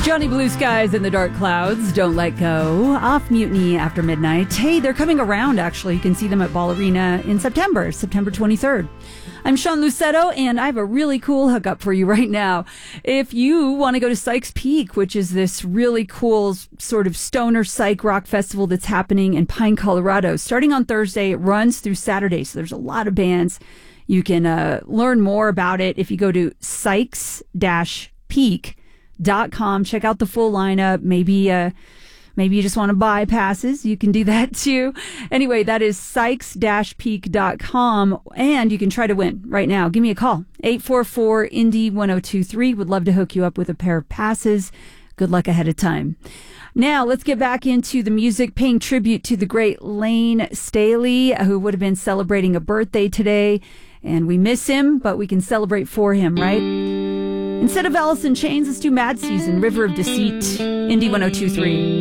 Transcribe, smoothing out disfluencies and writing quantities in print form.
Johnny Blue Skies and the Dark Clouds, Don't Let Go, off Mutiny After Midnight. Hey, they're coming around, actually. You can see them at Ball Arena in September 23rd. I'm Sean Lucetto, and I have a really cool hookup for you right now. If you want to go to Sykes Peak, which is this really cool sort of stoner psych rock festival that's happening in Pine, Colorado, starting on Thursday, it runs through Saturday, so there's a lot of bands. You can learn more about it if you go to Sykes-Peak.com. Check out the full lineup. Maybe you just want to buy passes. You can do that too. Anyway, that is Sykes-Peak.com, and you can try to win right now. Give me a call. 844-INDY-1023. Would love to hook you up with a pair of passes. Good luck ahead of time. Now, let's get back into the music, paying tribute to the great Lane Staley, who would have been celebrating a birthday today. And we miss him, but we can celebrate for him, right? Instead of Alice in Chains, let's do Mad Season, River of Deceit, Indy 1023.